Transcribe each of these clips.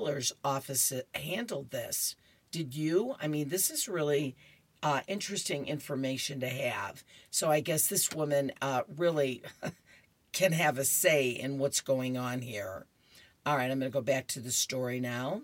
Comptroller's office handled this. Did you? I mean, this is really interesting information to have. So I guess this woman really can have a say in what's going on here. All right, I'm going to go back to the story now.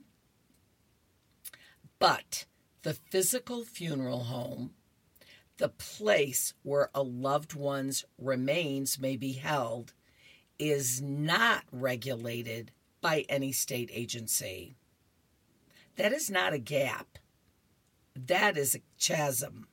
But the physical funeral home, the place where a loved one's remains may be held, is not regulated by any state agency. That is not a gap. That is a chasm.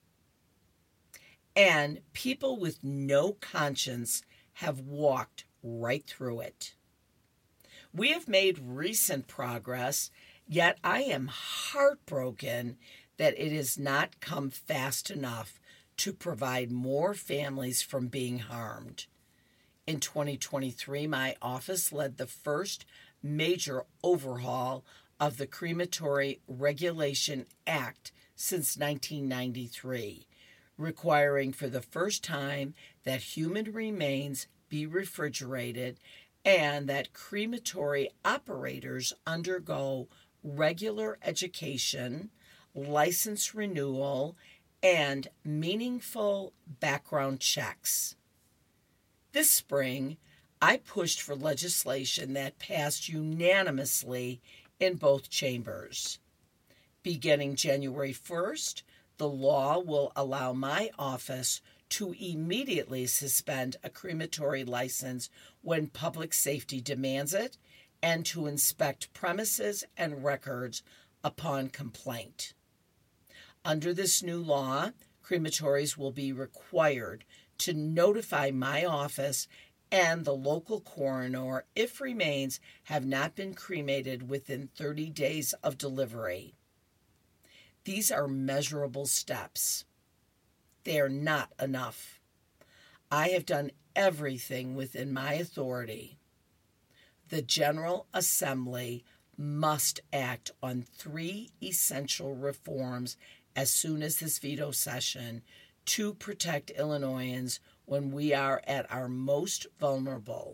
And people with no conscience have walked right through it. We have made recent progress, yet I am heartbroken that it has not come fast enough to provide more families from being harmed. In 2023, my office led the first major overhaul of the Crematory Regulation Act since 1993, requiring for the first time that human remains be refrigerated and that crematory operators undergo regular education, license renewal, and meaningful background checks. This spring, I pushed for legislation that passed unanimously in both chambers. Beginning January 1st, the law will allow my office to immediately suspend a crematory license when public safety demands it and to inspect premises and records upon complaint. Under this new law, crematories will be required to notify my office and the local coroner if remains have not been cremated within 30 days of delivery. These are measurable steps. They are not enough. I have done everything within my authority. The General Assembly must act on 3 essential reforms as soon as this veto session to protect Illinoisans when we are at our most vulnerable.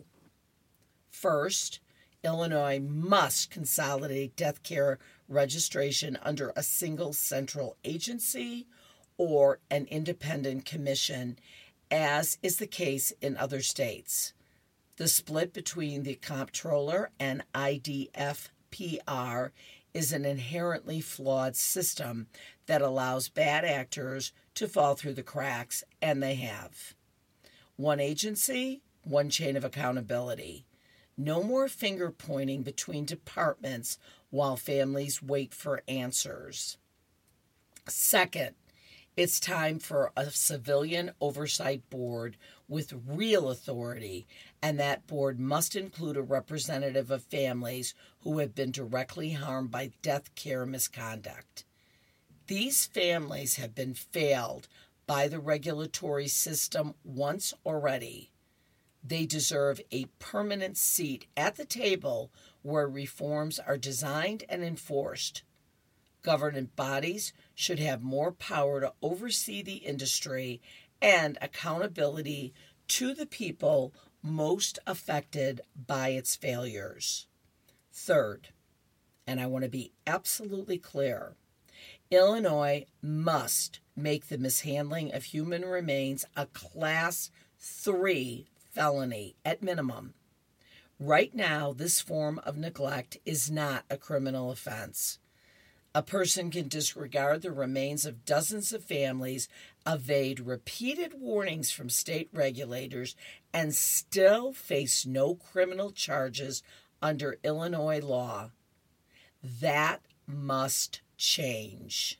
First, Illinois must consolidate death care registration under a single central agency or an independent commission, as is the case in other states. The split between the Comptroller and IDFPR is an inherently flawed system that allows bad actors to fall through the cracks, and they have. One agency, one chain of accountability. No more finger pointing between departments while families wait for answers. Second, it's time for a civilian oversight board with real authority, and that board must include a representative of families who have been directly harmed by death care misconduct. These families have been failed by the regulatory system once already. They deserve a permanent seat at the table where reforms are designed and enforced. Government bodies should have more power to oversee the industry and accountability to the people most affected by its failures. Third, and I want to be absolutely clear, Illinois must make the mishandling of human remains a Class 3 felony at minimum. Right now, this form of neglect is not a criminal offense. A person can disregard the remains of dozens of families, evade repeated warnings from state regulators, and still face no criminal charges under Illinois law. That must change.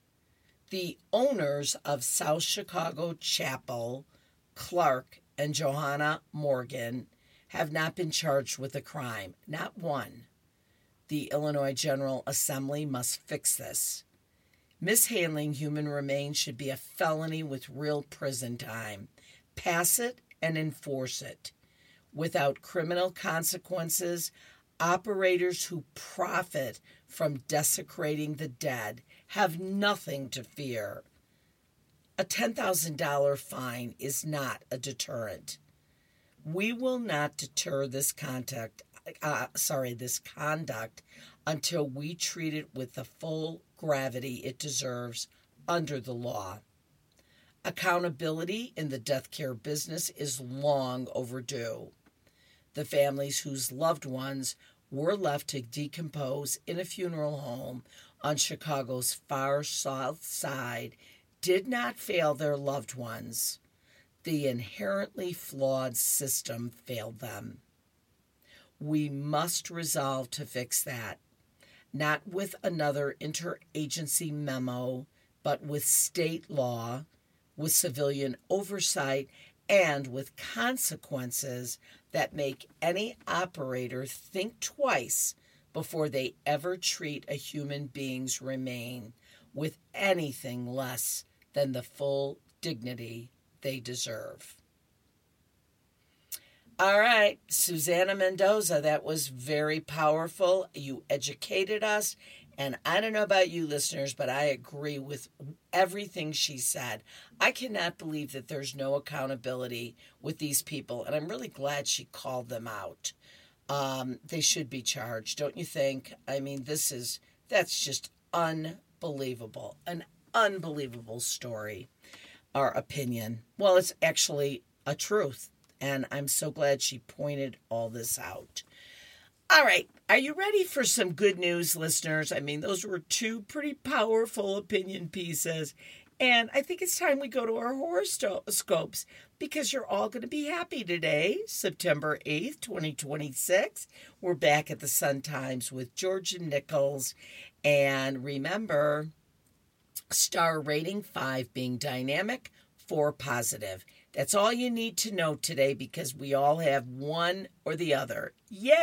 The owners of South Chicago Chapel, Clark and Johanna Morgan, have not been charged with a crime, not one. The Illinois General Assembly must fix this. Mishandling human remains should be a felony with real prison time. Pass it and enforce it. Without criminal consequences, operators who profit from desecrating the dead have nothing to fear. A $10,000 fine is not a deterrent. We will not deter this conduct this conduct until we treat it with the full gravity it deserves under the law. Accountability in the death care business is long overdue. The families whose loved ones were left to decompose in a funeral home on Chicago's far south side did not fail their loved ones. The inherently flawed system failed them. We must resolve to fix that, not with another interagency memo, but with state law, with civilian oversight, and with consequences that make any operator think twice before they ever treat a human being's remain with anything less than the full dignity they deserve. All right, Susana Mendoza, that was very powerful. You educated us, and I don't know about you listeners, but I agree with everything she said. I cannot believe that there's no accountability with these people, and I'm really glad she called them out. They should be charged, don't you think? I mean, that's just unbelievable. An unbelievable story or opinion. Well, it's actually a truth, and I'm so glad she pointed all this out. All right, are you ready for some good news, listeners? I mean, those were two pretty powerful opinion pieces, and I think it's time we go to our horoscopes because you're all going to be happy today, September 8th, 2026. We're back at the Sun Times with Georgia Nichols, and remember, star rating 5 being dynamic, 4 positive. That's all you need to know today because we all have one or the other.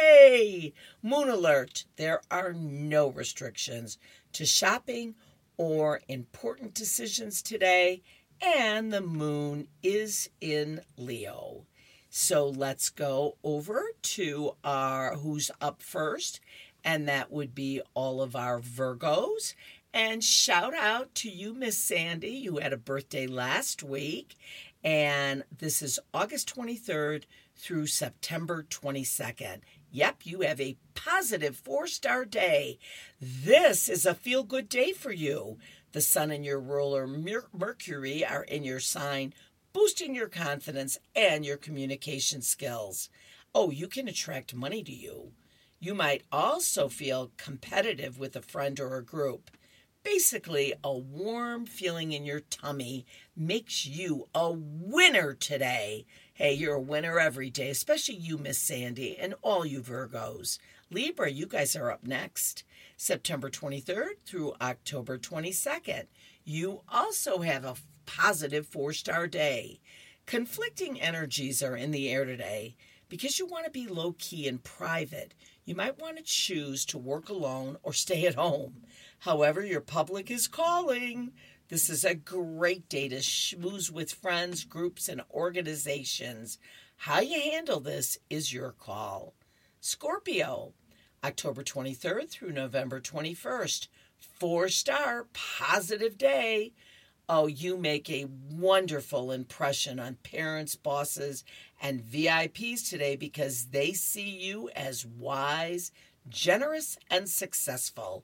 Yay! Moon alert. There are no restrictions to shopping or important decisions today, and the moon is in Leo. So let's go over to our who's up first, and that would be all of our Virgos. And shout out to you, Miss Sandy. You had a birthday last week. And this is August 23rd through September 22nd. Yep, you have a positive 4-star day. This is a feel-good day for you. The sun and your ruler Mercury are in your sign, boosting your confidence and your communication skills. Oh, you can attract money to you. You might also feel competitive with a friend or a group. Basically, a warm feeling in your tummy makes you a winner today. Hey, you're a winner every day, especially you, Miss Sandy, and all you Virgos. Libra, you guys are up next. September 23rd through October 22nd. You also have a positive 4-star day. Conflicting energies are in the air today. Because you want to be low-key and private, you might want to choose to work alone or stay at home. However, your public is calling. This is a great day to schmooze with friends, groups, and organizations. How you handle this is your call. Scorpio, October 23rd through November 21st. 4-star, positive day. Oh, you make a wonderful impression on parents, bosses, and VIPs today because they see you as wise, generous, and successful.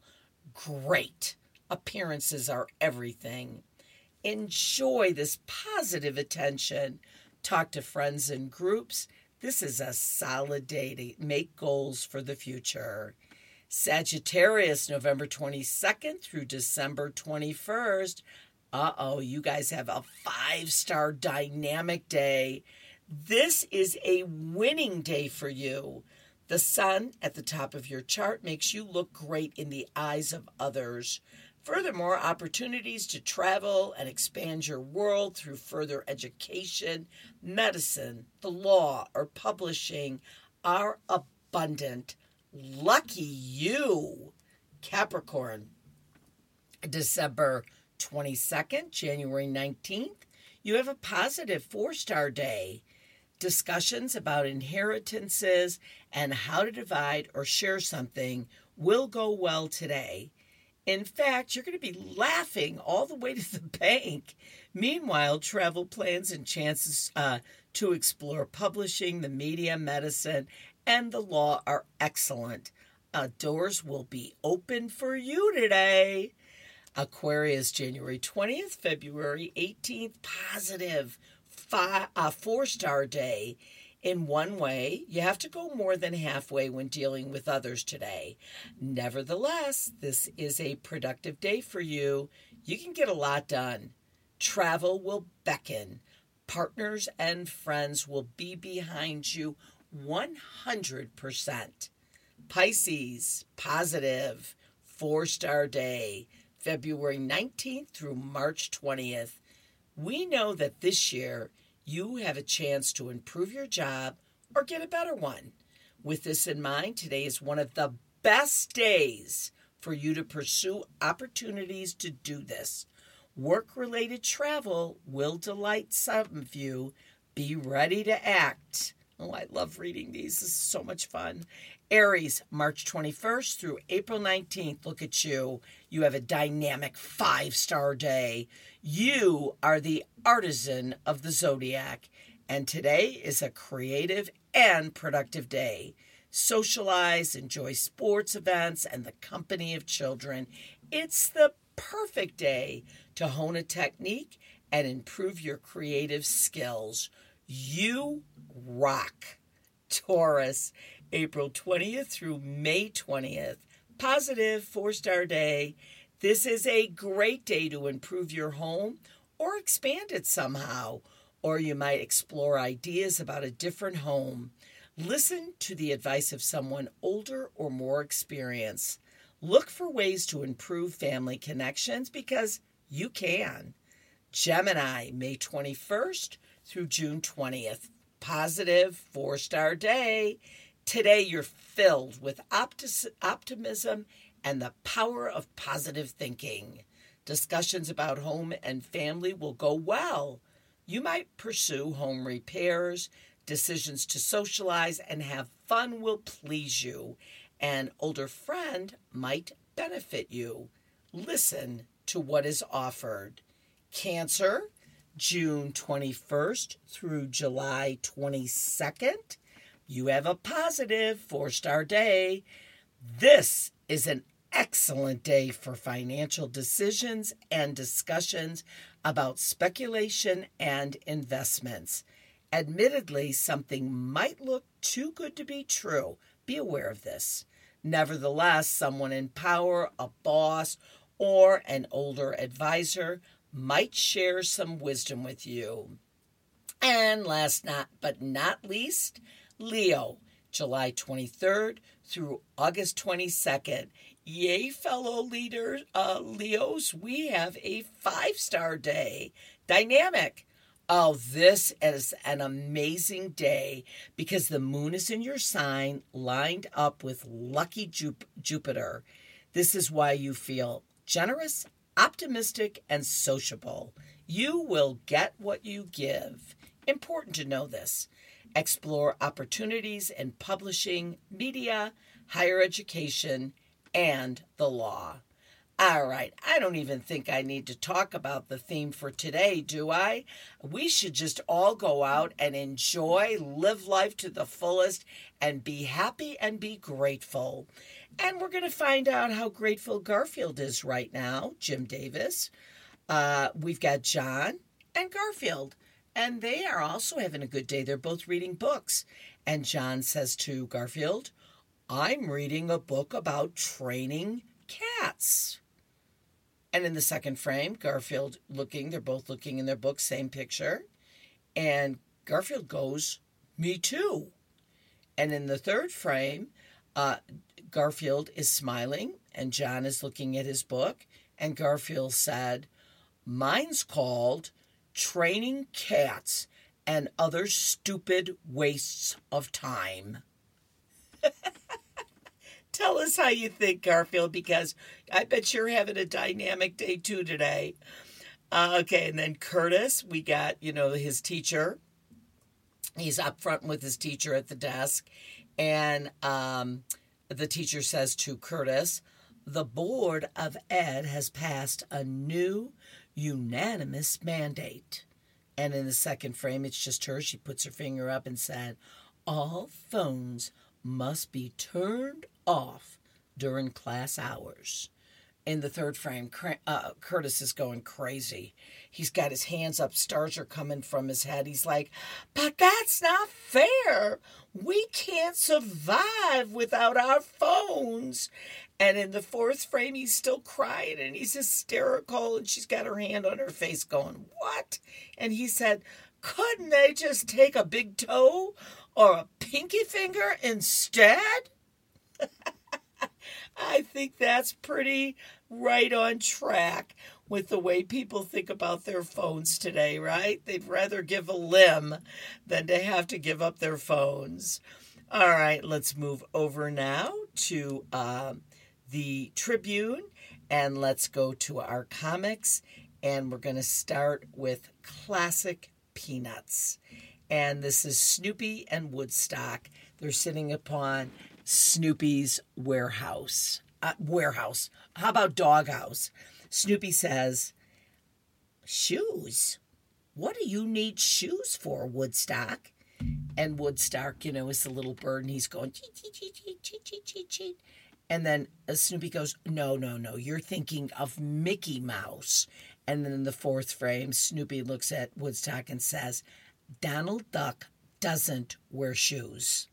Great. Appearances are everything. Enjoy this positive attention. Talk to friends and groups. This is a solid day to make goals for the future. Sagittarius, November 22nd through December 21st. You guys have a 5-star dynamic day. This is a winning day for you. The sun at the top of your chart makes you look great in the eyes of others. Furthermore, opportunities to travel and expand your world through further education, medicine, the law, or publishing are abundant. Lucky you, Capricorn. December 22nd, January 19th, you have a positive 4-star day. Discussions about inheritances and how to divide or share something will go well today. In fact, you're going to be laughing all the way to the bank. Meanwhile, travel plans and chances to explore publishing, the media, medicine, and the law are excellent. Doors will be open for you today. Aquarius, January 20th, February 18th, positive, 4-star day. In one way, you have to go more than halfway when dealing with others today. Nevertheless, this is a productive day for you. You can get a lot done. Travel will beckon. Partners and friends will be behind you 100%. Pisces, positive, 4-star day, February 19th through March 20th. We know that this year you have a chance to improve your job or get a better one. With this in mind, today is one of the best days for you to pursue opportunities to do this. Work-related travel will delight some of you. Be ready to act. Oh, I love reading these. This is so much fun. Aries, March 21st through April 19th. Look at you. You have a dynamic 5-star day. You are the artisan of the zodiac. And today is a creative and productive day. Socialize, enjoy sports events, and the company of children. It's the perfect day to hone a technique and improve your creative skills. You rock. Taurus, April 20th through May 20th. Positive 4-star day. This is a great day to improve your home or expand it somehow. Or you might explore ideas about a different home. Listen to the advice of someone older or more experienced. Look for ways to improve family connections because you can. Gemini, May 21st through June 20th. Positive 4-star day. Today you're filled with optimism and the power of positive thinking. Discussions about home and family will go well. You might pursue home repairs. Decisions to socialize and have fun will please you. An older friend might benefit you. Listen to what is offered. Cancer, June 21st through July 22nd. You have a positive 4-star day. This is an excellent day for financial decisions and discussions about speculation and investments. Admittedly, something might look too good to be true. Be aware of this. Nevertheless, someone in power, a boss, or an older advisor might share some wisdom with you. And last but not least, Leo, July 23rd through August 22nd. Yay, fellow Leos, we have a 5-star day. Dynamic. Oh, this is an amazing day because the moon is in your sign, lined up with lucky Jupiter. This is why you feel generous, optimistic, and sociable. You will get what you give. Important to know this. Explore opportunities in publishing, media, higher education, and the law. All right, I don't even think I need to talk about the theme for today, do I? We should just all go out and enjoy, live life to the fullest, and be happy and be grateful. And we're going to find out how grateful Garfield is right now, Jim Davis. We've got John and Garfield, and they are also having a good day. They're both reading books. And John says to Garfield, I'm reading a book about training cats. And in the second frame, Garfield they're both looking in their book, same picture. And Garfield goes, me too. And in the third frame, Garfield is smiling and John is looking at his book. And Garfield said, mine's called Training Cats and Other Stupid Wastes of Time. Tell us how you think, Garfield, because I bet you're having a dynamic day too today. Okay, and then Curtis, we got, his teacher. He's up front with his teacher at the desk. And the teacher says to Curtis, the Board of Ed has passed a new unanimous mandate. And in the second frame, it's just her. She puts her finger up and said, all phones must be turned off during class hours. In the third frame, Curtis is going crazy. He's got his hands up. Stars are coming from his head. He's like, but that's not fair. We can't survive without our phones. And in the fourth frame, he's still crying and he's hysterical. And she's got her hand on her face going, what? And he said, couldn't they just take a big toe or a pinky finger instead? I think that's pretty right on track with the way people think about their phones today, right? They'd rather give a limb than to have to give up their phones. All right, let's move over now to the Tribune, and let's go to our comics, and we're going to start with Classic Peanuts. And this is Snoopy and Woodstock. They're sitting upon Snoopy's warehouse. How about doghouse? Snoopy says, shoes? What do you need shoes for, Woodstock? And Woodstock, is the little bird, and he's going, cheat, cheat, cheat, cheat, cheat, cheat, cheat, cheat. And then Snoopy goes, no, you're thinking of Mickey Mouse. And then in the fourth frame, Snoopy looks at Woodstock and says, Donald Duck doesn't wear shoes.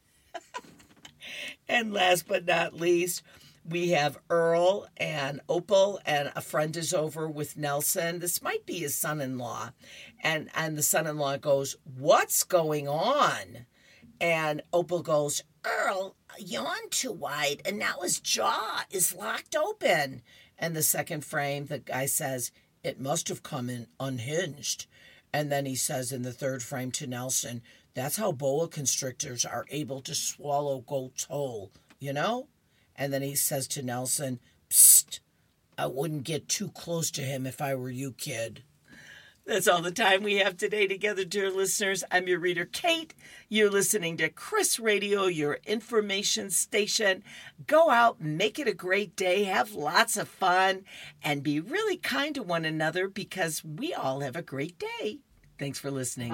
And last but not least, we have Earl and Opal, and a friend is over with Nelson. This might be his son-in-law. And the son-in-law goes, what's going on? And Opal goes, Earl yawned too wide, and now his jaw is locked open. And the second frame, the guy says, it must have come in unhinged. And then he says in the third frame to Nelson, that's how boa constrictors are able to swallow goats whole, And then he says to Nelson, psst, I wouldn't get too close to him if I were you, kid. That's all the time we have today together, dear listeners. I'm your reader, Kate. You're listening to Chris Radio, your information station. Go out, make it a great day, have lots of fun, and be really kind to one another because we all have a great day. Thanks for listening.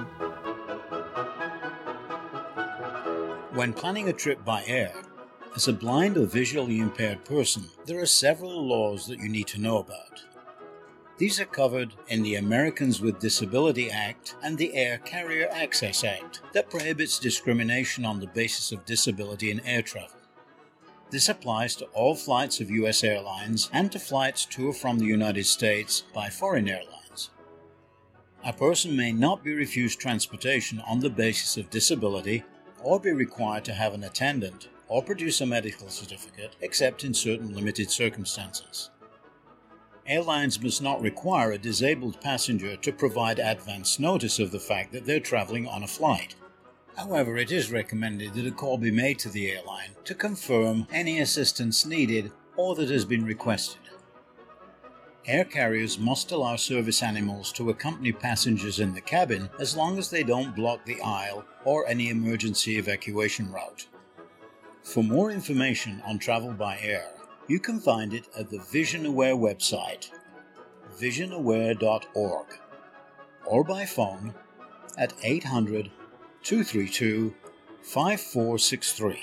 When planning a trip by air, as a blind or visually impaired person, there are several laws that you need to know about. These are covered in the Americans with Disability Act and the Air Carrier Access Act that prohibits discrimination on the basis of disability in air travel. This applies to all flights of U.S. airlines and to flights to or from the United States by foreign airlines. A person may not be refused transportation on the basis of disability or be required to have an attendant or produce a medical certificate except in certain limited circumstances. Airlines must not require a disabled passenger to provide advance notice of the fact that they're traveling on a flight. However, it is recommended that a call be made to the airline to confirm any assistance needed or that has been requested. Air carriers must allow service animals to accompany passengers in the cabin as long as they don't block the aisle or any emergency evacuation route. For more information on travel by air, you can find it at the VisionAware website, visionaware.org, or by phone at 800-232-5463.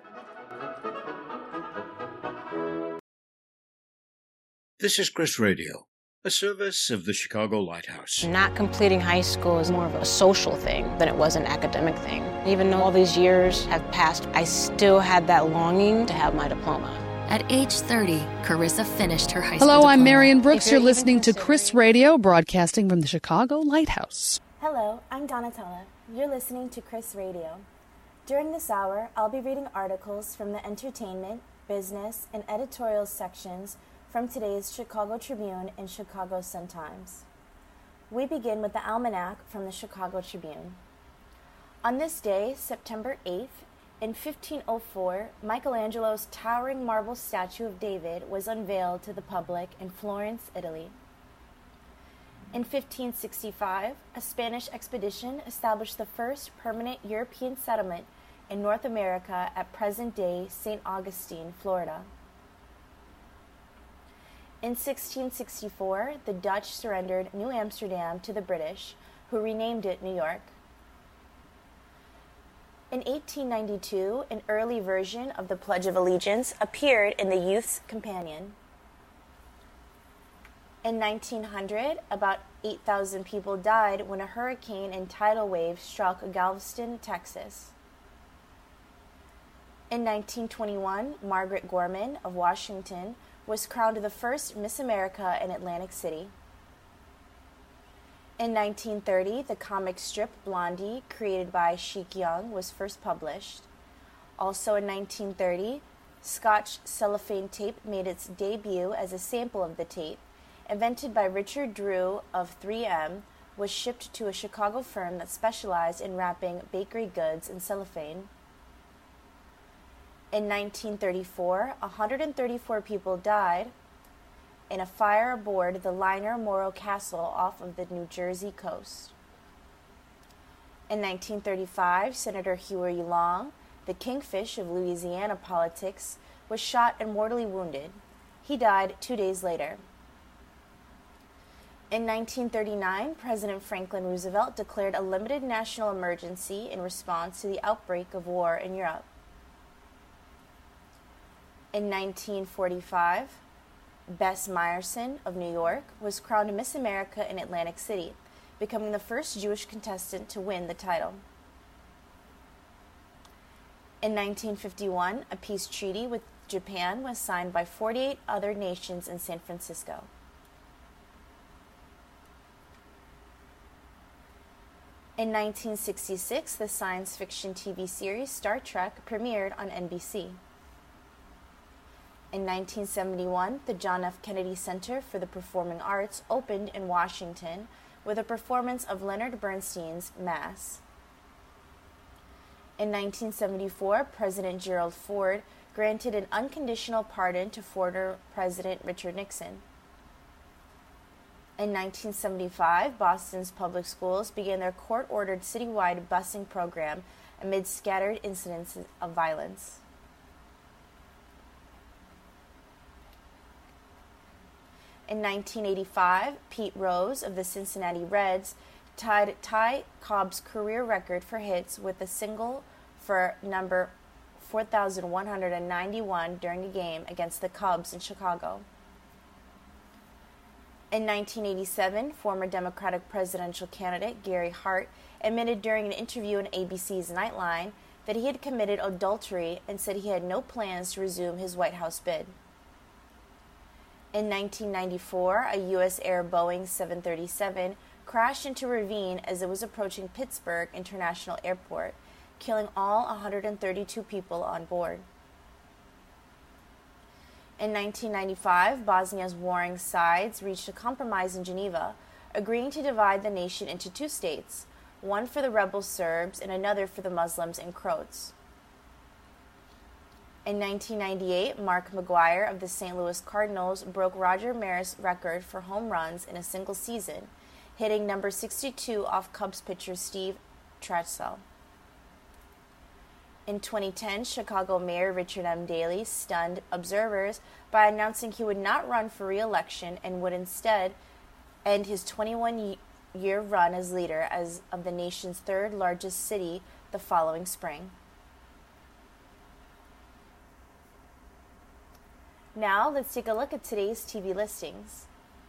This is Chris Radio, a service of the Chicago Lighthouse. Not completing high school is more of a social thing than it was an academic thing. Even though all these years have passed, I still had that longing to have my diploma. At age 30, Carissa finished her high school Hello, diploma. I'm Marion Brooks. You're listening to Chris Radio, broadcasting from the Chicago Lighthouse. Hello, I'm Donatella. You're listening to Chris Radio. During this hour, I'll be reading articles from the entertainment, business, and editorial sections from today's Chicago Tribune and Chicago Sun-Times. We begin with the Almanac from the Chicago Tribune. On this day, September 8th, in 1504, Michelangelo's towering marble statue of David was unveiled to the public in Florence, Italy. In 1565, a Spanish expedition established the first permanent European settlement in North America at present-day St. Augustine, Florida. In 1664, the Dutch surrendered New Amsterdam to the British, who renamed it New York. In 1892, an early version of the Pledge of Allegiance appeared in the Youth's Companion. In 1900, about 8,000 people died when a hurricane and tidal wave struck Galveston, Texas. In 1921, Margaret Gorman of Washington was crowned the first Miss America in Atlantic City. In 1930, the comic strip Blondie, created by Sheik Young, was first published. Also in 1930, Scotch cellophane tape made its debut as a sample of the tape, invented by Richard Drew of 3M, was shipped to a Chicago firm that specialized in wrapping bakery goods in cellophane. In 1934, 134 people died in a fire aboard the liner Morro Castle off of the New Jersey coast. In 1935, Senator Huey Long, the kingfish of Louisiana politics, was shot and mortally wounded. He died 2 days later. In 1939, President Franklin Roosevelt declared a limited national emergency in response to the outbreak of war in Europe. In 1945, Bess Meyerson of New York was crowned Miss America in Atlantic City, becoming the first Jewish contestant to win the title. In 1951, a peace treaty with Japan was signed by 48 other nations in San Francisco. In 1966, the science fiction TV series Star Trek premiered on NBC. In 1971, the John F. Kennedy Center for the Performing Arts opened in Washington with a performance of Leonard Bernstein's Mass. In 1974, President Gerald Ford granted an unconditional pardon to former President Richard Nixon. In 1975, Boston's public schools began their court-ordered citywide busing program amid scattered incidents of violence. In 1985, Pete Rose of the Cincinnati Reds tied Ty Cobb's career record for hits with a single for number 4,191 during a game against the Cubs in Chicago. In 1987, former Democratic presidential candidate Gary Hart admitted during an interview on ABC's Nightline that he had committed adultery and said he had no plans to resume his White House bid. In 1994, a U.S. Air Boeing 737 crashed into a ravine as it was approaching Pittsburgh International Airport, killing all 132 people on board. In 1995, Bosnia's warring sides reached a compromise in Geneva, agreeing to divide the nation into two states, one for the rebel Serbs and another for the Muslims and Croats. In 1998, Mark McGwire of the St. Louis Cardinals broke Roger Maris' record for home runs in a single season, hitting number 62 off Cubs pitcher Steve Trachsel. In 2010, Chicago Mayor Richard M. Daley stunned observers by announcing he would not run for re-election and would instead end his 21-year run as leader of the nation's third largest city the following spring. Now, let's take a look at today's TV listings.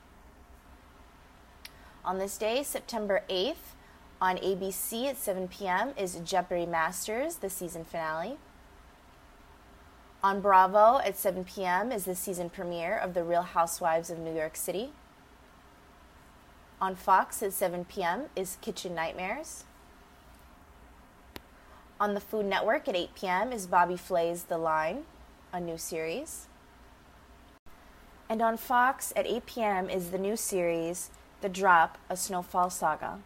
On this day, September 8th, on ABC at 7 p.m. is Jeopardy Masters, the season finale. On Bravo at 7 p.m. is the season premiere of The Real Housewives of New York City. On Fox at 7 p.m. is Kitchen Nightmares. On the Food Network at 8 p.m. is Bobby Flay's The Line, a new series. And on Fox at 8 p.m. is the new series The Drop, a Snowfall Saga.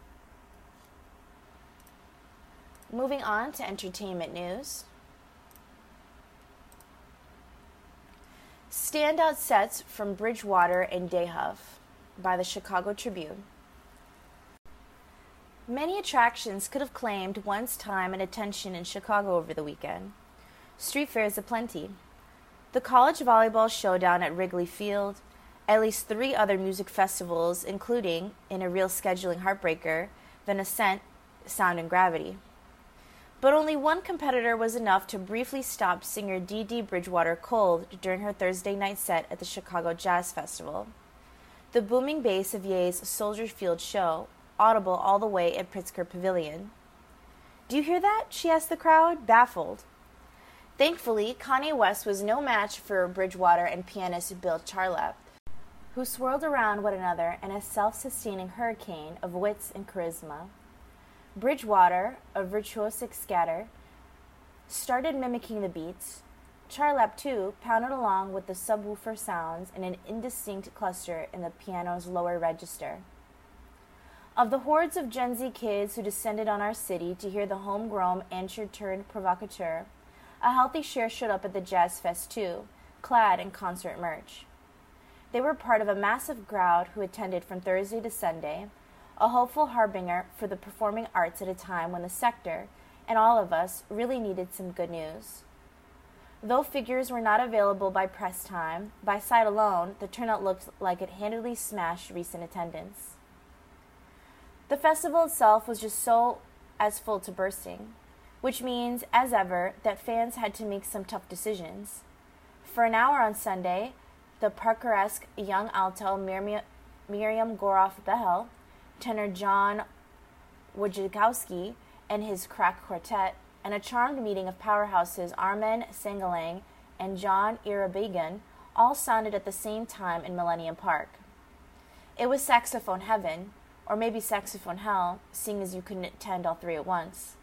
Moving on to entertainment news. Standout sets from Bridgewater and Dayhuff by the Chicago Tribune. Many attractions could have claimed one's time and attention in Chicago over the weekend. Street fairs aplenty. The College Volleyball Showdown at Wrigley Field, at least 3 other music festivals, including, in a real scheduling heartbreaker, The Nascent, Sound and Gravity. But only one competitor was enough to briefly stop singer Dee Dee Bridgewater cold during her Thursday night set at the Chicago Jazz Festival. The booming bass of Ye's Soldier Field show, audible all the way at Pritzker Pavilion. "Do you hear that?" she asked the crowd, baffled. Thankfully, Kanye West was no match for Bridgewater and pianist Bill Charlap, who swirled around one another in a self-sustaining hurricane of wits and charisma. Bridgewater, a virtuosic scatter, started mimicking the beats. Charlap, too, pounded along with the subwoofer sounds in an indistinct cluster in the piano's lower register. Of the hordes of Gen Z kids who descended on our city to hear the homegrown amateur-turned-provocateur, a healthy share showed up at the Jazz Fest, too, clad in concert merch. They were part of a massive crowd who attended from Thursday to Sunday, a hopeful harbinger for the performing arts at a time when the sector, and all of us, really needed some good news. Though figures were not available by press time, by sight alone, the turnout looked like it handily smashed recent attendance. The festival itself was just so as full to bursting, which means, as ever, that fans had to make some tough decisions. For an hour on Sunday, the Parkeresque young alto Miriam Goroff-Behel, tenor John Wojciechowski and his crack quartet, and a charmed meeting of powerhouses Armen Sangalang and John Irabagan all sounded at the same time in Millennium Park. It was saxophone heaven, or maybe saxophone hell, seeing as you couldn't attend all three at once.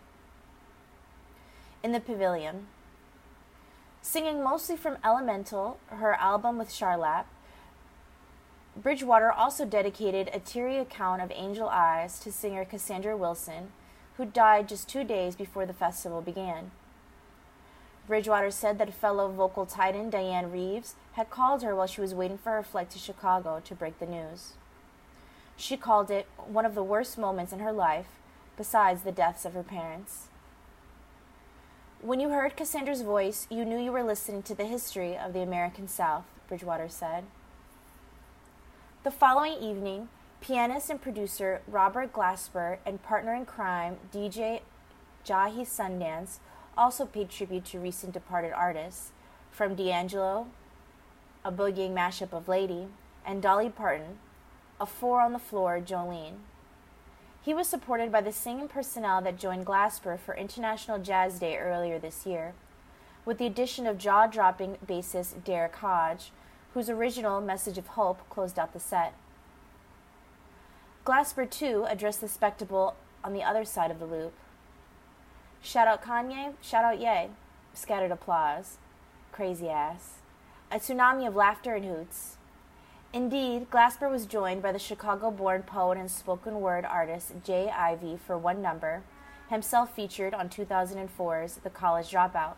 In the pavilion, singing mostly from Elemental, her album with Charlap, Bridgewater also dedicated a teary account of Angel Eyes to singer Cassandra Wilson, who died just 2 days before the festival began. Bridgewater said that fellow vocal titan Diane Reeves had called her while she was waiting for her flight to Chicago to break the news. She called it one of the worst moments in her life, besides the deaths of her parents. "When you heard Cassandra's voice, you knew you were listening to the history of the American South," Bridgewater said. The following evening, pianist and producer Robert Glasper and partner in crime DJ Jahi Sundance also paid tribute to recent departed artists, from D'Angelo, a boogieing mashup of Lady, and Dolly Parton, a four-on-the-floor Jolene. He was supported by the singing personnel that joined Glasper for International Jazz Day earlier this year, with the addition of jaw-dropping bassist Derek Hodge, whose original Message of Hope closed out the set. Glasper, too, addressed the spectacle on the other side of the loop. "Shout out Kanye, shout out Ye," scattered applause. Crazy ass. A tsunami of laughter and hoots. Indeed, Glasper was joined by the Chicago-born poet and spoken word artist Jay Ivey for one number, himself featured on 2004's The College Dropout.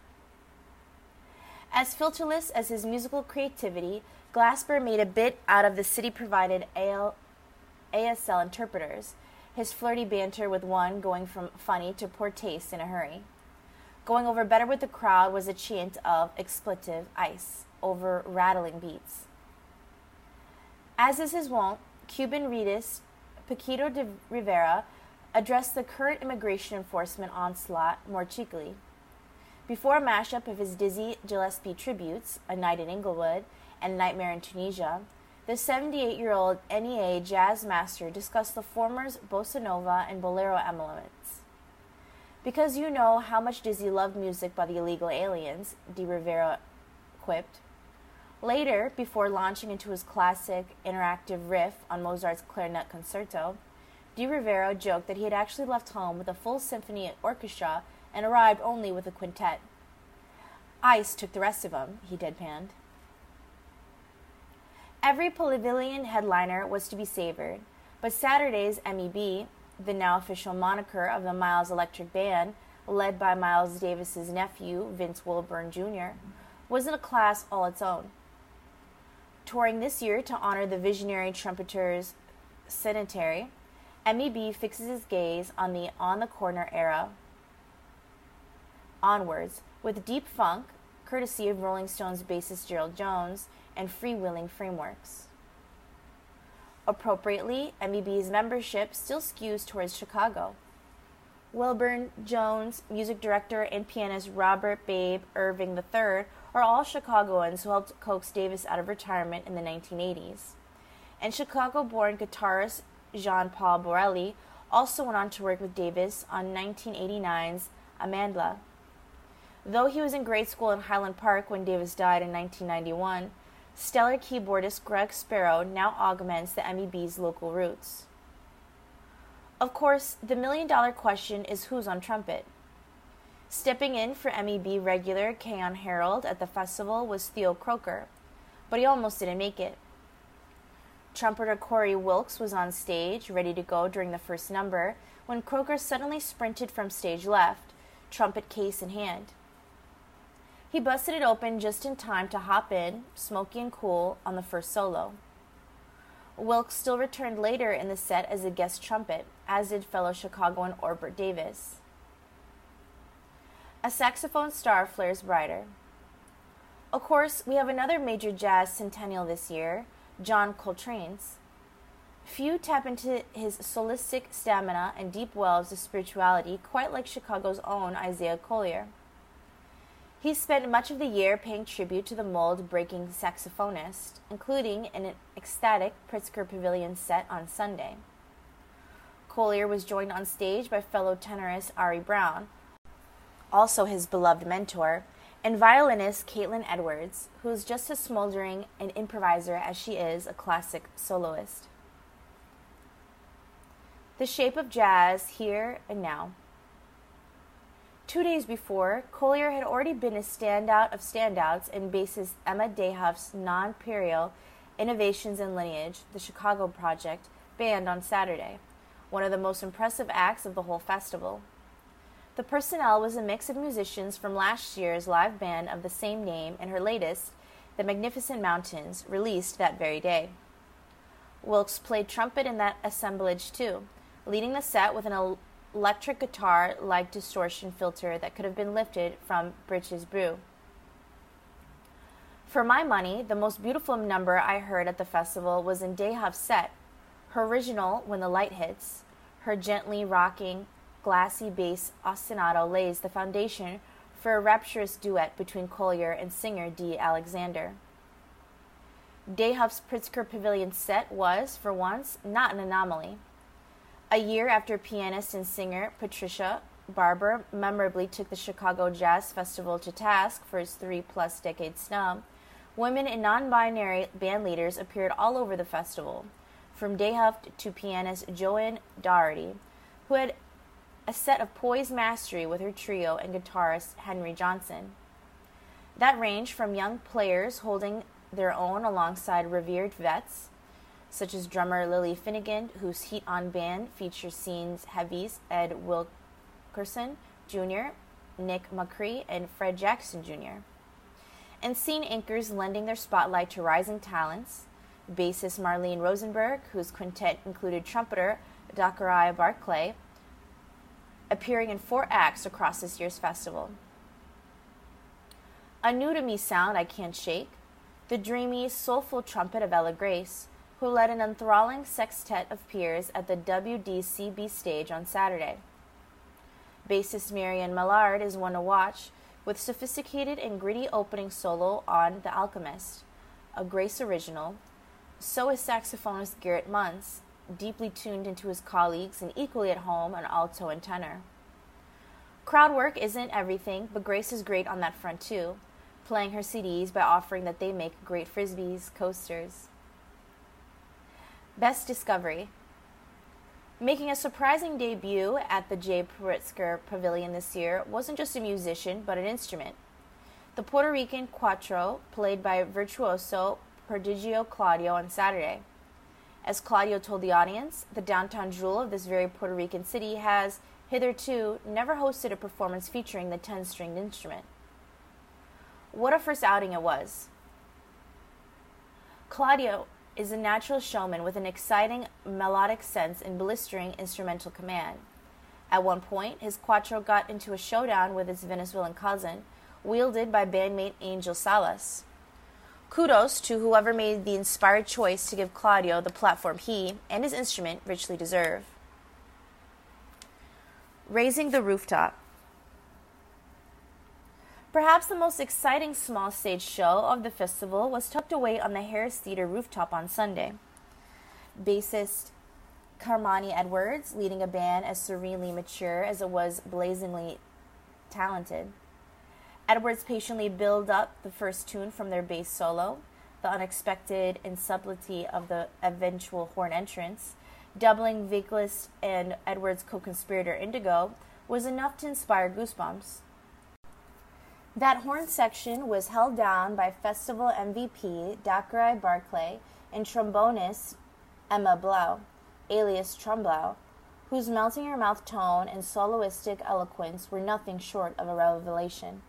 As filterless as his musical creativity, Glasper made a bit out of the city-provided ASL interpreters, his flirty banter with one going from funny to poor taste in a hurry. Going over better with the crowd was a chant of expletive ice over rattling beats. As is his wont, Cuban reedist Paquito de Rivera addressed the current immigration enforcement onslaught more cheekily. Before a mashup of his Dizzy Gillespie tributes, A Night in Inglewood and Nightmare in Tunisia, the 78-year-old NEA jazz master discussed the former's bossa nova and bolero elements. "Because you know how much Dizzy loved music by the illegal aliens," de Rivera quipped. Later, before launching into his classic interactive riff on Mozart's Clarinet Concerto, de Rivera joked that he had actually left home with a full symphony orchestra and arrived only with a quintet. "Ice took the rest of them," he deadpanned. Every pavilion headliner was to be savored, but Saturday's MEB, the now official moniker of the Miles Electric Band, led by Miles Davis's nephew, Vince Wilburn Jr., was in a class all its own. Touring this year to honor the visionary trumpeter's centenary, MEB fixes his gaze on the on-the-corner era onwards, with deep funk, courtesy of Rolling Stones bassist Gerald Jones, and freewheeling frameworks. Appropriately, MEB's membership still skews towards Chicago. Wilburn Jones, music director, and pianist Robert "Babe" Irving III are all Chicagoans who helped coax Davis out of retirement in the 1980s. And Chicago-born guitarist Jean-Paul Borelli also went on to work with Davis on 1989's Amandla. Though he was in grade school in Highland Park when Davis died in 1991, stellar keyboardist Greg Sparrow now augments the MEB's local roots. Of course, the million-dollar question is who's on trumpet. Stepping in for MEB regular Keyon Harrold at the festival was Theo Croker, but he almost didn't make it. Trumpeter Corey Wilkes was on stage, ready to go during the first number, when Croker suddenly sprinted from stage left, trumpet case in hand. He busted it open just in time to hop in, smoky and cool, on the first solo. Wilkes still returned later in the set as a guest trumpet, as did fellow Chicagoan Orbert Davis. A saxophone star flares brighter. Of course, we have another major jazz centennial this year, John Coltrane's. Few tap into his solistic stamina and deep wells of spirituality quite like Chicago's own Isaiah Collier. He spent much of the year paying tribute to the mold-breaking saxophonist, including an ecstatic Pritzker Pavilion set on Sunday. Collier was joined on stage by fellow tenorist Ari Brown, also his beloved mentor, and violinist Caitlin Edwards, who is just as smoldering an improviser as she is a classic soloist. The shape of jazz, here and now. 2 days before, Collier had already been a standout of standouts in bassist Emma Dayhuff's non-Imperial Innovations in Lineage, the Chicago Project, band on Saturday, one of the most impressive acts of the whole festival. The personnel was a mix of musicians from last year's live band of the same name and her latest, The Magnificent Mountains, released that very day. Wilkes played trumpet in that assemblage too, leading the set with an electric guitar-like distortion filter that could have been lifted from Britches Brew. For my money, the most beautiful number I heard at the festival was in Dayhuff's set, her original When the Light Hits. Her gently rocking, glassy bass ostinato lays the foundation for a rapturous duet between Collier and singer Dee Alexander. Dayhuff's Pritzker Pavilion set was, for once, not an anomaly. A year after pianist and singer Patricia Barber memorably took the Chicago Jazz Festival to task for his 3+ decade snub, women and non-binary band leaders appeared all over the festival, from Dayhuff to pianist Joan Doherty, who had a set of poised mastery with her trio and guitarist Henry Johnson. That ranged from young players holding their own alongside revered vets, such as drummer Lily Finnegan, whose Heat On band features scenes heavies Ed Wilkerson Jr., Nick McCree, and Fred Jackson Jr., and scene anchors lending their spotlight to rising talents, bassist Marlene Rosenberg, whose quintet included trumpeter Dakarai Barclay, appearing in 4 acts across this year's festival. A new-to-me sound I can't shake, the dreamy, soulful trumpet of Ella Grace, who led an enthralling sextet of peers at the WDCB stage on Saturday. Bassist Marianne Millard is one to watch, with sophisticated and gritty opening solo on The Alchemist, a Grace original. So is saxophonist Garrett Muntz, deeply tuned into his colleagues and equally at home on alto and tenor. Crowd work isn't everything, but Grace is great on that front too, playing her CDs by offering that they make great frisbees, coasters. Best Discovery. Making a surprising debut at the J. Pritzker Pavilion this year wasn't just a musician, but an instrument. The Puerto Rican cuatro, played by virtuoso Prodigio Claudio on Saturday. As Claudio told the audience, the downtown jewel of this very Puerto Rican city has, hitherto, never hosted a performance featuring the 10-stringed instrument. What a first outing it was. Claudio is a natural showman with an exciting melodic sense and blistering instrumental command. At one point, his cuatro got into a showdown with its Venezuelan cousin, wielded by bandmate Angel Salas. Kudos to whoever made the inspired choice to give Claudio the platform he and his instrument richly deserve. Raising the Rooftop. Perhaps the most exciting small stage show of the festival was tucked away on the Harris Theater rooftop on Sunday. Bassist Carmani Edwards leading a band as serenely mature as it was blazingly talented. Edwards patiently built up the first tune from their bass solo, the unexpected and subtlety of the eventual horn entrance, doubling vocalist and Edwards' co-conspirator Indigo, was enough to inspire goosebumps. That horn section was held down by festival MVP Dakarai Barclay and trombonist Emma Blau, alias Trumblau, whose melting-your-mouth tone and soloistic eloquence were nothing short of a revelation.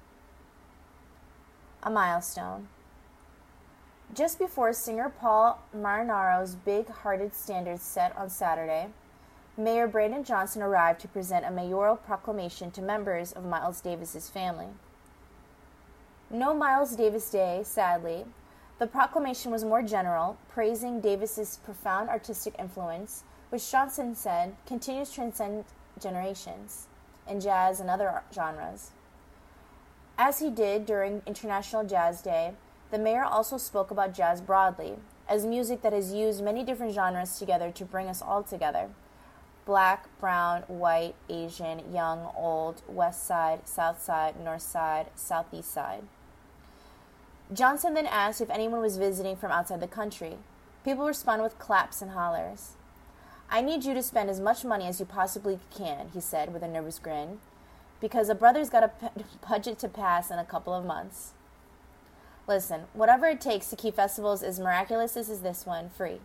A milestone. Just before singer Paul Marinaro's big-hearted standards set on Saturday, Mayor Brandon Johnson arrived to present a mayoral proclamation to members of Miles Davis's family. No Miles Davis Day, sadly. The proclamation was more general, praising Davis's profound artistic influence, which Johnson said continues to transcend generations in jazz and other genres. As he did during International Jazz Day, the mayor also spoke about jazz broadly, as music that has used many different genres together to bring us all together. Black, brown, white, Asian, young, old, west side, south side, north side, southeast side. Johnson then asked if anyone was visiting from outside the country. People responded with claps and hollers. "I need you to spend as much money as you possibly can," he said with a nervous grin, "because a brother's got a budget to pass in a couple of months." Listen, whatever it takes to keep festivals as miraculous as this one free.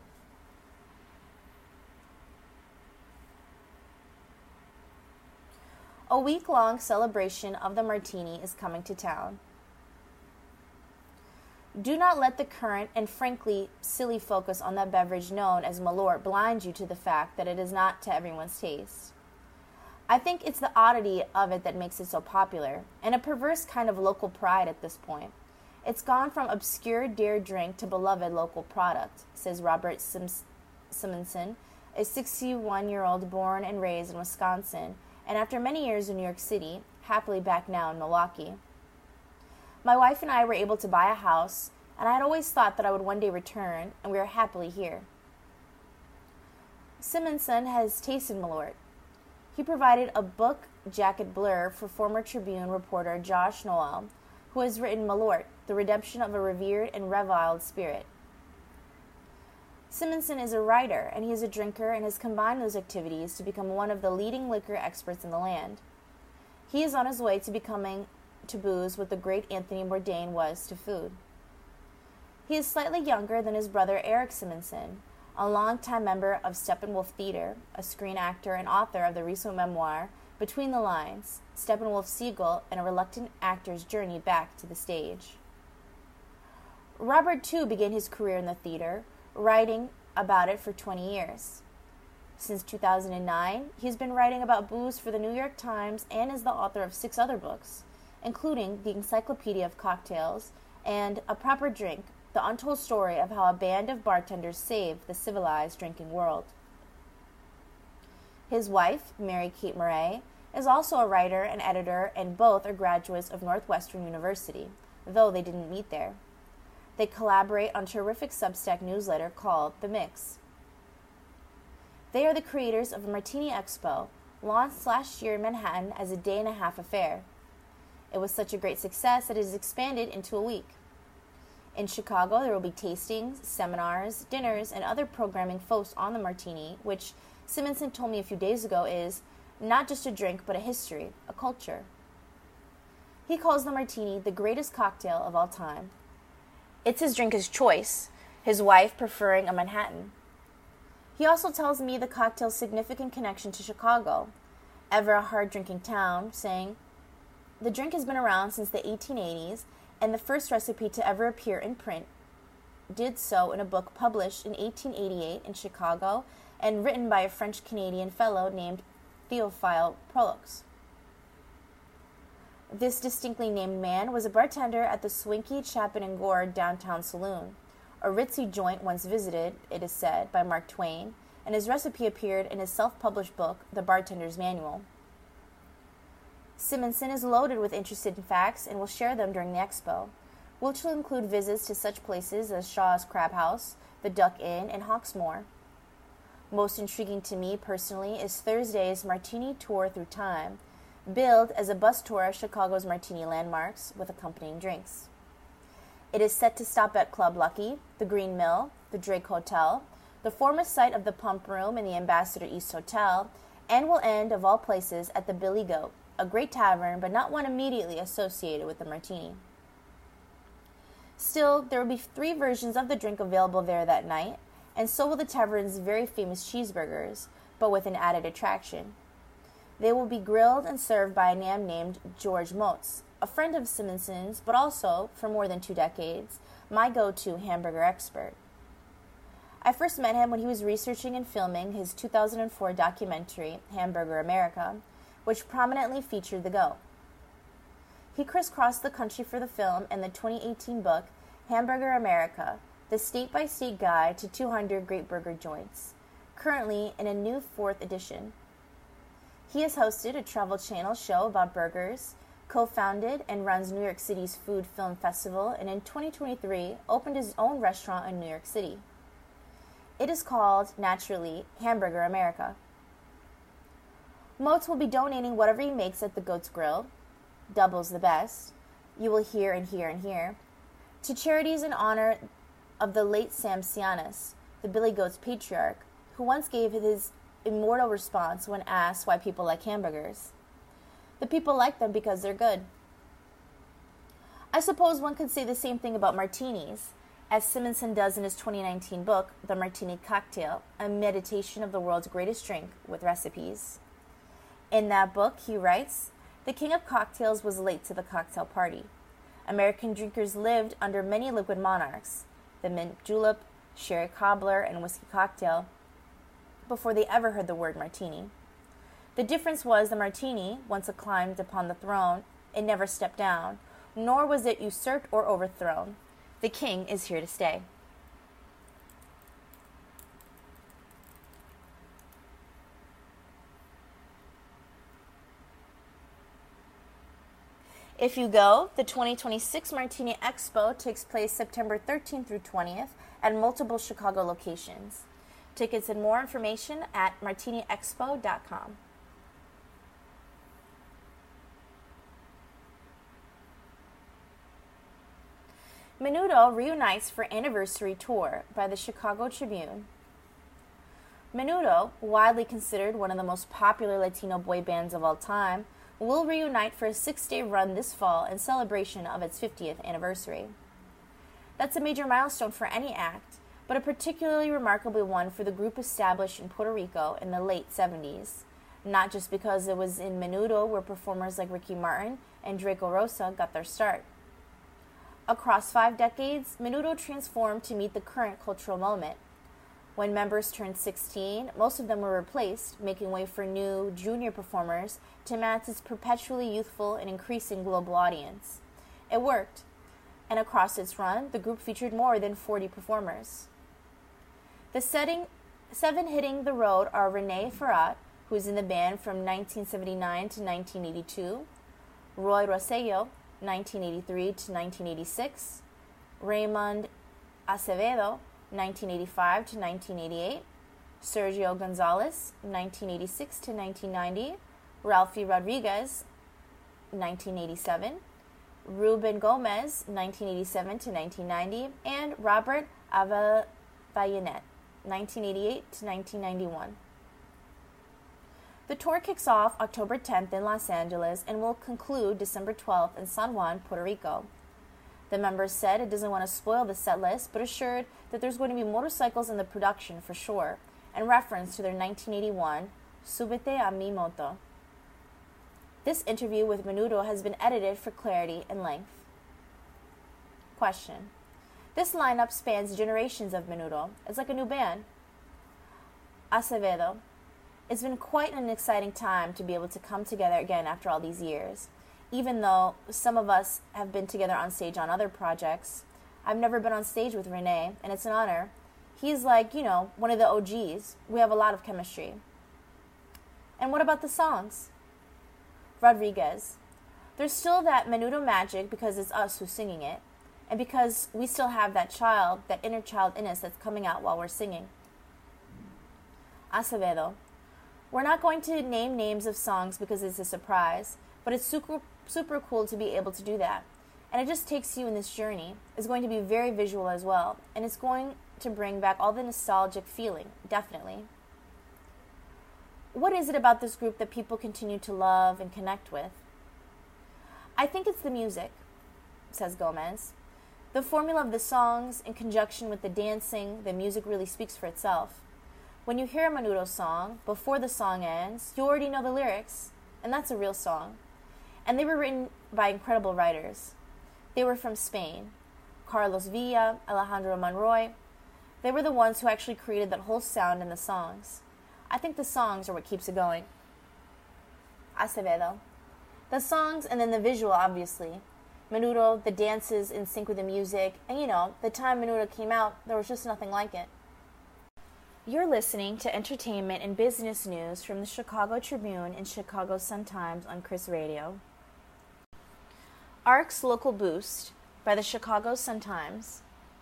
A week-long celebration of the martini is coming to town. Do not let the current and frankly silly focus on that beverage known as Malort blind you to the fact that it is not to everyone's taste. I think it's the oddity of it that makes it so popular, and a perverse kind of local pride at this point. It's gone from obscure dare drink to beloved local product, says Robert Simonson, a 61-year-old born and raised in Wisconsin, and after many years in New York City, happily back now in Milwaukee. My wife and I were able to buy a house, and I had always thought that I would one day return, and we are happily here. Simonson has tasted Malort. He provided a book jacket blurb for former Tribune reporter Josh Noel, who has written Malort, The Redemption of a Revered and Reviled Spirit. Simonson is a writer, and he is a drinker and has combined those activities to become one of the leading liquor experts in the land. He is on his way to becoming to booze what the great Anthony Bourdain was to food. He is slightly younger than his brother Eric Simonson, a longtime member of Steppenwolf Theater, a screen actor and author of the recent memoir, Between the Lines, Steppenwolf Seagull and a Reluctant Actor's Journey Back to the Stage. Robert, too, began his career in the theater, writing about it for 20 years. Since 2009, he's been writing about booze for the New York Times and is the author of 6 other books, including The Encyclopedia of Cocktails and A Proper Drink, the untold story of how a band of bartenders saved the civilized drinking world. His wife, Mary Kate Murray, is also a writer and editor, and both are graduates of Northwestern University, though they didn't meet there. They collaborate on a terrific Substack newsletter called The Mix. They are the creators of a Martini Expo, launched last year in Manhattan as a day-and-a-half affair. It was such a great success that it has expanded into a week. In Chicago, there will be tastings, seminars, dinners, and other programming focused on the martini, which Simonson told me a few days ago is not just a drink, but a history, a culture. He calls the martini the greatest cocktail of all time. It's his drinker's choice, his wife preferring a Manhattan. He also tells me the cocktail's significant connection to Chicago, ever a hard-drinking town, saying, "The drink has been around since the 1880s, and the first recipe to ever appear in print did so in a book published in 1888 in Chicago and written by a French-Canadian fellow named Théophile Prolux. This distinctly named man was a bartender at the swanky Chapin and Gore downtown saloon, a ritzy joint once visited, it is said, by Mark Twain, and his recipe appeared in his self-published book, The Bartender's Manual. Simonson is loaded with interesting facts and will share them during the expo, which will include visits to such places as Shaw's Crab House, the Duck Inn, and Hawksmoor. Most intriguing to me personally is Thursday's Martini Tour Through Time, billed as a bus tour of Chicago's Martini landmarks with accompanying drinks. It is set to stop at Club Lucky, the Green Mill, the Drake Hotel, the former site of the Pump Room and the Ambassador East Hotel, and will end, of all places, at the Billy Goat, a great tavern, but not one immediately associated with the martini. Still, there will be 3 versions of the drink available there that night, and so will the tavern's very famous cheeseburgers, but with an added attraction. They will be grilled and served by a man named George Motz, a friend of Simonson's, but also, for more than 2 decades, my go-to hamburger expert. I first met him when he was researching and filming his 2004 documentary, Hamburger America, which prominently featured the goat. He crisscrossed the country for the film and the 2018 book, Hamburger America, the state-by-state guide to 200 great burger joints, currently in a new 4th edition. He has hosted a Travel Channel show about burgers, co-founded and runs New York City's Food Film Festival, and in 2023 opened his own restaurant in New York City. It is called, naturally, Hamburger America. Motz will be donating whatever he makes at the Goat's Grill, doubles the best, you will hear and hear and hear, to charities in honor of the late Sam Sianis, the Billy Goat's patriarch, who once gave his immortal response when asked why people like hamburgers. The people like them because they're good. I suppose one could say the same thing about martinis, as Simonson does in his 2019 book, The Martini Cocktail, a meditation of the world's greatest drink with recipes. In that book, he writes, "The king of cocktails was late to the cocktail party. American drinkers lived under many liquid monarchs, the mint julep, sherry cobbler, and whiskey cocktail, before they ever heard the word martini. The difference was the martini, once it climbed upon the throne, it never stepped down, nor was it usurped or overthrown. The king is here to stay." If you go, the 2026 Martini Expo takes place September 13th through 20th at multiple Chicago locations. Tickets and more information at martiniexpo.com. Menudo reunites for anniversary tour by the Chicago Tribune. Menudo, widely considered one of the most popular Latino boy bands of all time, will reunite for a 6-day run this fall in celebration of its 50th anniversary. That's a major milestone for any act, but a particularly remarkable one for the group established in Puerto Rico in the late 70s, not just because it was in Menudo where performers like Ricky Martin and Draco Rosa got their start. Across 5 decades, Menudo transformed to meet the current cultural moment. When members turned 16, most of them were replaced, making way for new, junior performers to match its perpetually youthful and increasing global audience. It worked, and across its run, the group featured more than 40 performers. The 7 hitting the road are Renee Ferrat, who was in the band from 1979 to 1982, Roy Rosello, 1983 to 1986, Raymond Acevedo, 1985 to 1988, Sergio Gonzalez, 1986 to 1990, Ralphie Rodriguez, 1987, Ruben Gomez, 1987 to 1990, and Robert Avallanet, 1988 to 1991. The tour kicks off October 10th in Los Angeles and will conclude December 12th in San Juan, Puerto Rico. The members said it doesn't want to spoil the set list, but assured that there's going to be motorcycles in the production for sure, and reference to their 1981 Súbete a mi moto. This interview with Menudo has been edited for clarity and length. Question. This lineup spans generations of Menudo. It's like a new band. Acevedo. It's been quite an exciting time to be able to come together again after all these years. Even though some of us have been together on stage on other projects, I've never been on stage with Renee, and it's an honor. He's like, one of the OGs. We have a lot of chemistry. And what about the songs? Rodriguez. There's still that Menudo magic because it's us who's singing it, and because we still have that child, that inner child in us that's coming out while we're singing. Acevedo. We're not going to name names of songs because it's a surprise, but it's super cool to be able to do that. And it just takes you in this journey. It's going to be very visual as well, and it's going to bring back all the nostalgic feeling, definitely. What is it about this group that people continue to love and connect with? I think it's the music, says Gomez. The formula of the songs, in conjunction with the dancing, the music really speaks for itself. When you hear a Menudo song, before the song ends, you already know the lyrics, and that's a real song. And they were written by incredible writers. They were from Spain. Carlos Villa, Alejandro Monroy. They were the ones who actually created that whole sound in the songs. I think the songs are what keeps it going. Acevedo. The songs and then the visual, obviously. Menudo, the dances in sync with the music, and the time Menudo came out, there was just nothing like it. You're listening to entertainment and business news from the Chicago Tribune and Chicago Sun-Times on Chris Radio. ARC's Local Boost by the Chicago Sun-Times.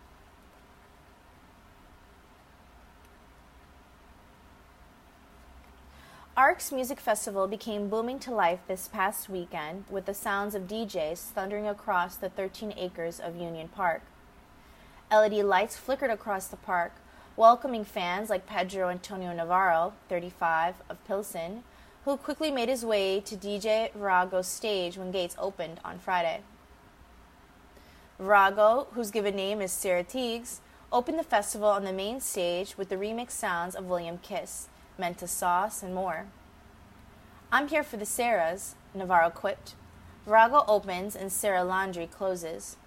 ARC's music festival became booming to life this past weekend with the sounds of DJs thundering across the 13 acres of Union Park. LED lights flickered across the park, welcoming fans like Pedro Antonio Navarro, 35, of Pilsen, who quickly made his way to DJ Virago's stage when gates opened on Friday. Virago, whose given name is Sarah Teagues, opened the festival on the main stage with the remixed sounds of William Kiss, Menta Sauce, and more. I'm here for the Sarahs, Navarro quipped. Virago opens and Sarah Landry closes.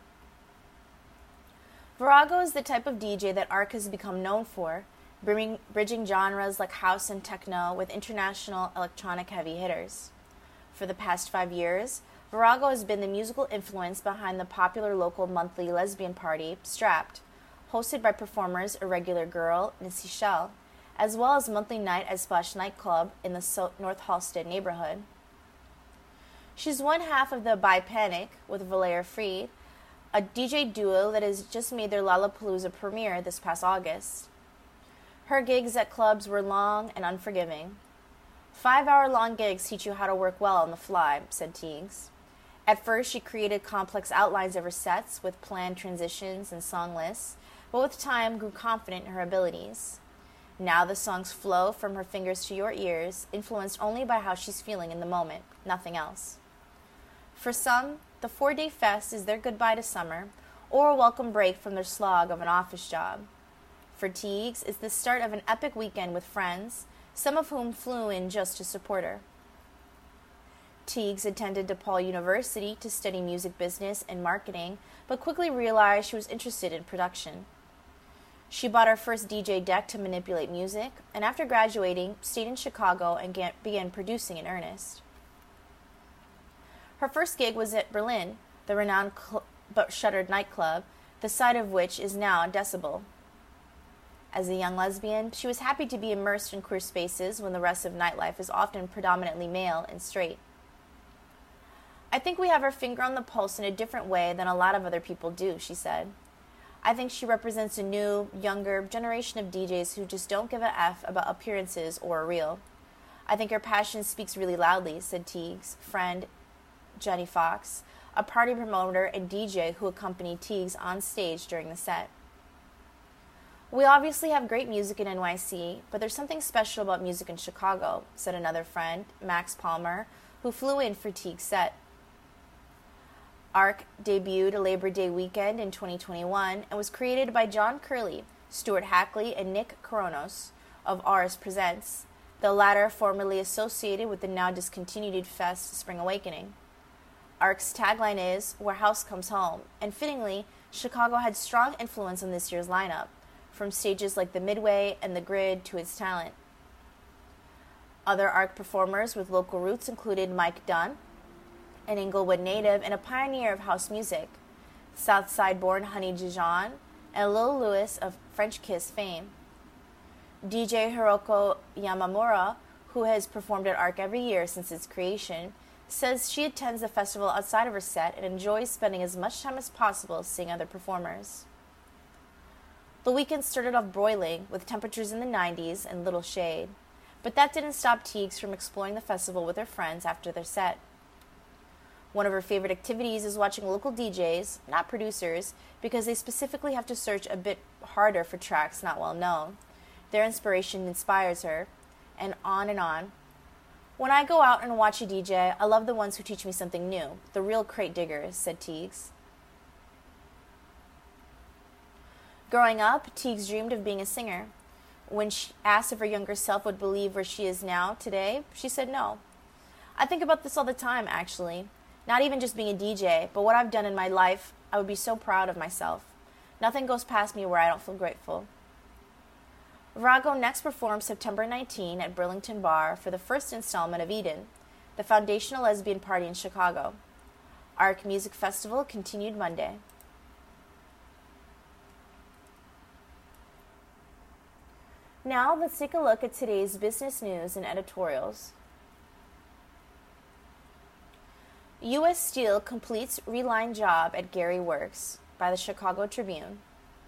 Virago is the type of DJ that ARC has become known for, bridging genres like house and techno with international electronic heavy hitters. For the past 5 years, Virago has been the musical influence behind the popular local monthly lesbian party, Strapped, hosted by performers Irregular Girl and Seychelle, as well as monthly night at Splash Nightclub in the North Halsted neighborhood. She's one half of the Bi Panic with Valera Freed, a DJ duo that has just made their Lollapalooza premiere this past August. Her gigs at clubs were long and unforgiving. 5-hour-long gigs teach you how to work well on the fly, said Teagues. At first, she created complex outlines of her sets with planned transitions and song lists, but with time grew confident in her abilities. Now the songs flow from her fingers to your ears, influenced only by how she's feeling in the moment, nothing else. For some, the 4-day fest is their goodbye to summer, or a welcome break from their slog of an office job. For Teagues, it's the start of an epic weekend with friends, some of whom flew in just to support her. Teagues attended DePaul University to study music business and marketing, but quickly realized she was interested in production. She bought her first DJ deck to manipulate music, and after graduating, stayed in Chicago and began producing in earnest. Her first gig was at Berlin, the renowned but shuttered nightclub, the site of which is now Decibel. As a young lesbian, she was happy to be immersed in queer spaces when the rest of nightlife is often predominantly male and straight. I think we have our finger on the pulse in a different way than a lot of other people do, she said. I think she represents a new, younger generation of DJs who just don't give a F about appearances or a reel. I think her passion speaks really loudly, said Teagues' friend Jenny Fox, a party promoter and DJ who accompanied Teagues on stage during the set. We obviously have great music in NYC, but there's something special about music in Chicago, said another friend, Max Palmer, who flew in for Teagues' set. ARC debuted a Labor Day weekend in 2021 and was created by John Curley, Stuart Hackley, and Nick Koronos of Ours Presents, the latter formerly associated with the now discontinued Fest Spring Awakening. ARC's tagline is, "Where House Comes Home," and fittingly, Chicago had strong influence on this year's lineup, from stages like the Midway and the Grid to its talent. Other ARC performers with local roots included Mike Dunn, an Inglewood native and a pioneer of house music, Southside-born Honey Dijon, and Lil Louis of French Kiss fame. DJ Hiroko Yamamura, who has performed at ARC every year since its creation, says she attends the festival outside of her set and enjoys spending as much time as possible seeing other performers. The weekend started off broiling, with temperatures in the 90s and little shade, but that didn't stop Teagues from exploring the festival with her friends after their set. One of her favorite activities is watching local DJs, not producers, because they specifically have to search a bit harder for tracks not well known. Their inspiration inspires her, and on and on. When I go out and watch a DJ, I love the ones who teach me something new, the real crate diggers, said Teagues. Growing up, Teagues dreamed of being a singer. When she asked if her younger self would believe where she is now, today, she said no. I think about this all the time, actually. Not even just being a DJ, but what I've done in my life, I would be so proud of myself. Nothing goes past me where I don't feel grateful. Virago next performed September 19 at Burlington Bar for the first installment of Eden, the foundational lesbian party in Chicago. Arc Music Festival continued Monday. Now let's take a look at today's business news and editorials. U.S. Steel completes reline job at Gary Works by the Chicago Tribune.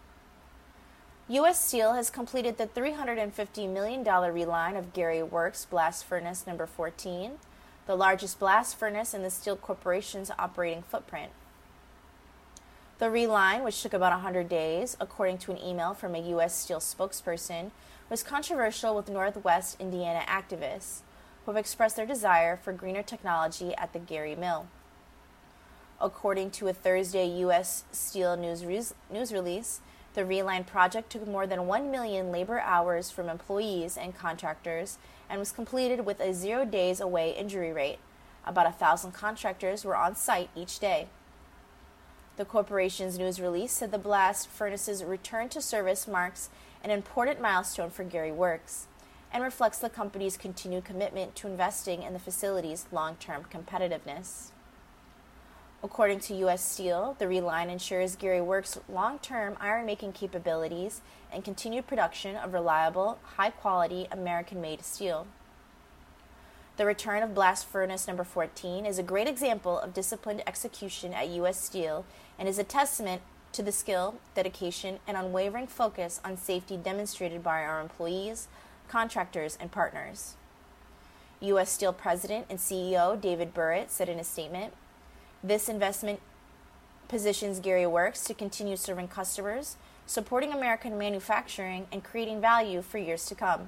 U.S. Steel has completed the $350 million reline of Gary Works Blast Furnace No. 14, the largest blast furnace in the Steel Corporation's operating footprint. The reline, which took about 100 days, according to an email from a U.S. Steel spokesperson, was controversial with Northwest Indiana activists, who have expressed their desire for greener technology at the Gary Mill. According to a Thursday U.S. Steel news release, the reline project took more than 1 million labor hours from employees and contractors and was completed with a 0 days away injury rate. About 1,000 contractors were on site each day. The corporation's news release said the blast furnace's return to service marks an important milestone for Gary Works and reflects the company's continued commitment to investing in the facility's long-term competitiveness. According to U.S. Steel, the reline ensures Gary Works' long-term iron-making capabilities and continued production of reliable, high-quality, American-made steel. The return of Blast Furnace No. 14 is a great example of disciplined execution at U.S. Steel and is a testament to the skill, dedication, and unwavering focus on safety demonstrated by our employees, contractors, and partners. U.S. Steel President and CEO David Burritt said in a statement, "This investment positions Gary Works to continue serving customers, supporting American manufacturing, and creating value for years to come."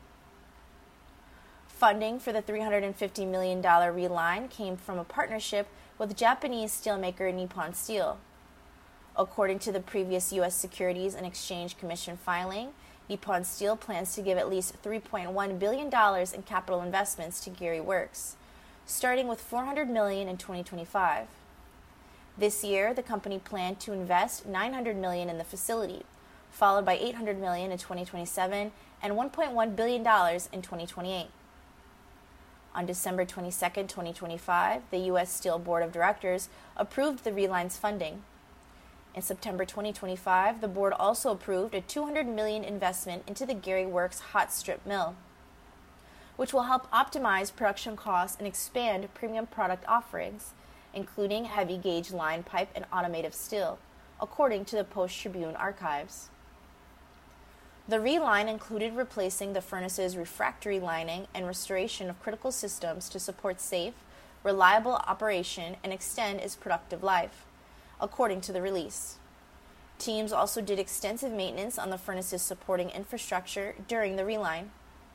Funding for the $350 million reline came from a partnership with Japanese steelmaker Nippon Steel. According to the previous U.S. Securities and Exchange Commission filing, Nippon Steel plans to give at least $3.1 billion in capital investments to Gary Works, starting with $400 million in 2025. This year, the company planned to invest $900 million in the facility, followed by $800 million in 2027 and $1.1 billion in 2028. On December 22, 2025, the U.S. Steel Board of Directors approved the reline's funding. In September 2025, the board also approved a $200 million investment into the Gary Works hot strip mill, which will help optimize production costs and expand premium product offerings, including heavy-gauge line pipe and automotive steel, according to the Post-Tribune archives. The reline included replacing the furnace's refractory lining and restoration of critical systems to support safe, reliable operation and extend its productive life, according to the release. Teams also did extensive maintenance on the furnace's supporting infrastructure during the reline.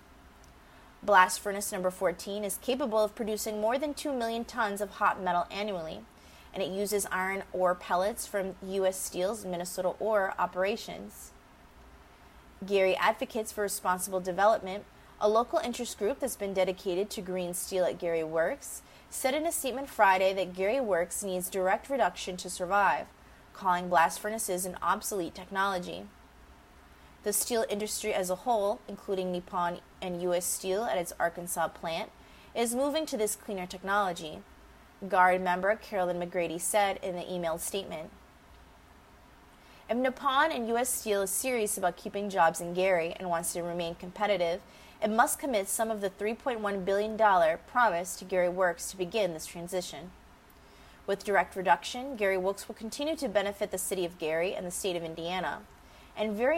Blast Furnace No. 14 is capable of producing more than 2 million tons of hot metal annually, and it uses iron ore pellets from U.S. Steel's Minnesota ore operations. Gary Advocates for Responsible Development, a local interest group that's been dedicated to green steel at Gary Works, said in a statement Friday that Gary Works needs direct reduction to survive, calling blast furnaces an obsolete technology. The steel industry as a whole, including Nippon and U.S. Steel at its Arkansas plant, is moving to this cleaner technology, GARD member Carolyn McGrady said in the emailed statement. If Nippon and U.S. Steel is serious about keeping jobs in Gary and wants to remain competitive, it must commit some of the $3.1 billion promised to Gary Works to begin this transition. With direct reduction, Gary Works will continue to benefit the city of Gary and the state of Indiana, and very